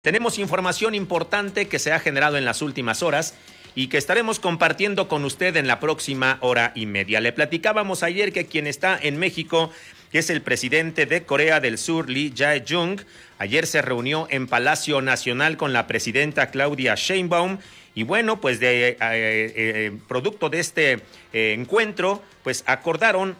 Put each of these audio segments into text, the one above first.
Tenemos información importante que se ha generado en las últimas horas y que estaremos compartiendo con usted en la próxima hora y media. Le platicábamos ayer que quien está en México, que es el presidente de Corea del Sur, Lee Jae-jung, ayer se reunió en Palacio Nacional con la presidenta Claudia Sheinbaum. Y bueno, pues producto de este encuentro, pues acordaron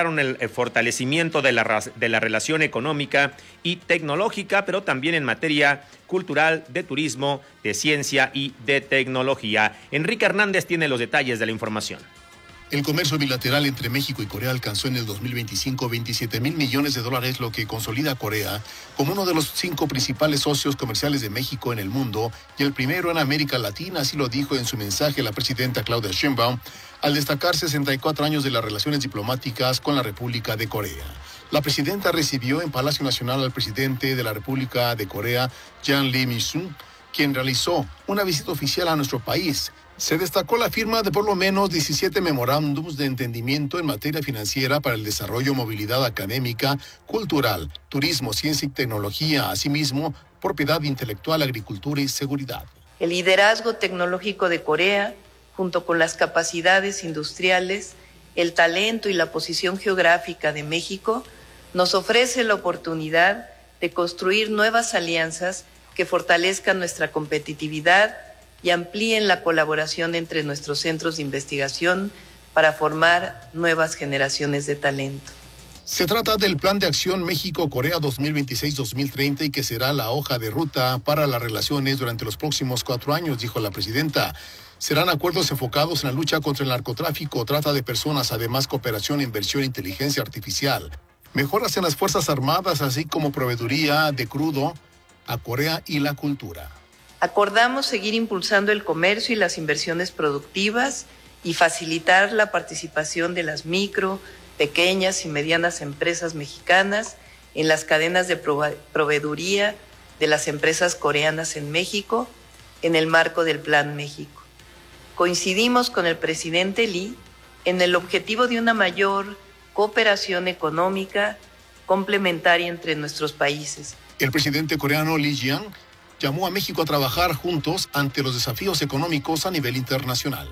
el fortalecimiento de la relación económica y tecnológica, pero también en materia cultural, de turismo, de ciencia y de tecnología. Enrique Hernández tiene los detalles de la información. El comercio bilateral entre México y Corea alcanzó en el 2025 $27,000 millones, lo que consolida a Corea como uno de los 5 principales socios comerciales de México en el mundo y el primero en América Latina, así lo dijo en su mensaje la presidenta Claudia Sheinbaum, al destacar 64 años de las relaciones diplomáticas con la República de Corea. La presidenta recibió en Palacio Nacional al presidente de la República de Corea, Jang Lee-mi-sung, quien realizó una visita oficial a nuestro país. Se destacó la firma de por lo menos 17 memorándums de entendimiento en materia financiera para el desarrollo, movilidad académica, cultural, turismo, ciencia y tecnología, asimismo, propiedad intelectual, agricultura y seguridad. El liderazgo tecnológico de Corea, junto con las capacidades industriales, el talento y la posición geográfica de México, nos ofrece la oportunidad de construir nuevas alianzas que fortalezcan nuestra competitividad y amplíen la colaboración entre nuestros centros de investigación para formar nuevas generaciones de talento. Se trata del Plan de Acción México-Corea 2026-2030 y que será la hoja de ruta para las relaciones durante los próximos 4 años, dijo la presidenta. Serán acuerdos enfocados en la lucha contra el narcotráfico, trata de personas, además cooperación, inversión, inteligencia artificial, mejoras en las Fuerzas Armadas, así como proveeduría de crudo a Corea y la cultura. Acordamos seguir impulsando el comercio y las inversiones productivas y facilitar la participación de las micro, pequeñas y medianas empresas mexicanas en las cadenas de proveeduría de las empresas coreanas en México en el marco del Plan México. Coincidimos con el presidente Lee en el objetivo de una mayor cooperación económica complementaria entre nuestros países. El presidente coreano Lee Jae-jung llamó a México a trabajar juntos ante los desafíos económicos a nivel internacional.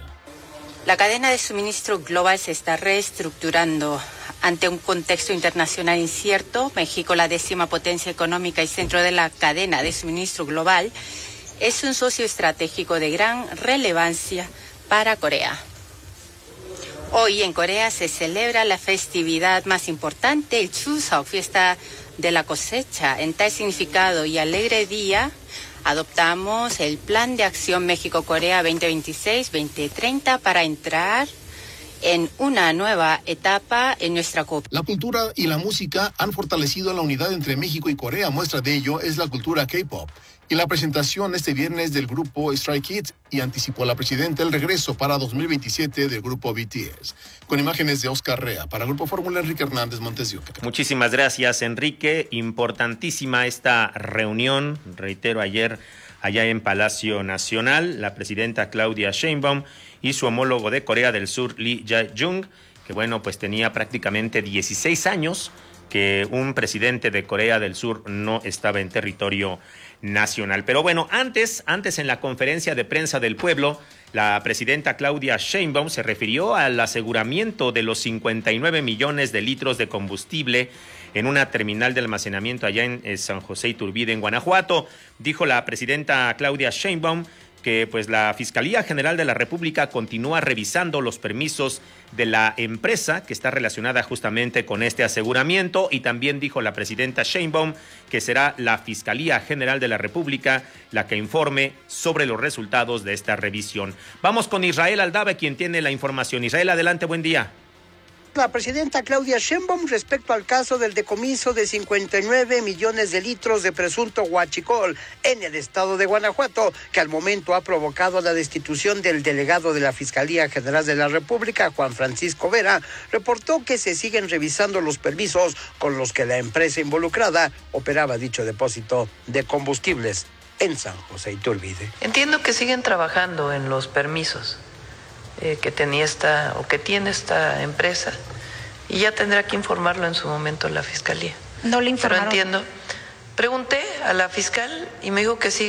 La cadena de suministro global se está reestructurando. Ante un contexto internacional incierto, México, la 10ª potencia económica y centro de la cadena de suministro global, es un socio estratégico de gran relevancia para Corea. Hoy en Corea se celebra la festividad más importante, el Chuseok, fiesta de la cosecha. En tal significado y alegre día, adoptamos el Plan de Acción México-Corea 2026-2030 para entrar en una nueva etapa en nuestra cooperación. La cultura y la música han fortalecido la unidad entre México y Corea. Muestra de ello es la cultura K-pop y la presentación este viernes del grupo Stray Kids, y anticipó la presidenta el regreso para 2027 del grupo BTS. Con imágenes de Oscar Rea, para Grupo Fórmula, Enrique Hernández, Montes de Oca. Muchísimas gracias, Enrique. Importantísima esta reunión, reitero, ayer allá en Palacio Nacional, la presidenta Claudia Sheinbaum y su homólogo de Corea del Sur, Lee Jae-jung, que bueno, pues tenía prácticamente 16 años que un presidente de Corea del Sur no estaba en territorio nacional. Pero bueno, antes en la conferencia de prensa del pueblo, la presidenta Claudia Sheinbaum se refirió al aseguramiento de los 59 millones de litros de combustible en una terminal de almacenamiento allá en San José Iturbide, en Guanajuato. Dijo la presidenta Claudia Sheinbaum que pues la Fiscalía General de la República continúa revisando los permisos de la empresa que está relacionada justamente con este aseguramiento, y también dijo la presidenta Sheinbaum que será la Fiscalía General de la República la que informe sobre los resultados de esta revisión. Vamos con Israel Aldave, quien tiene la información. Israel, adelante, buen día. La presidenta Claudia Sheinbaum respecto al caso del decomiso de 59 millones de litros de presunto huachicol en el estado de Guanajuato, que al momento ha provocado la destitución del delegado de la Fiscalía General de la República, Juan Francisco Vera, reportó que se siguen revisando los permisos con los que la empresa involucrada operaba dicho depósito de combustibles en San José Iturbide. Entiendo que siguen trabajando en los permisos que tiene esta empresa, y ya tendrá que informarlo en su momento la Fiscalía. No le informaron. Pero entiendo Pregunté a la fiscal y me dijo que sí.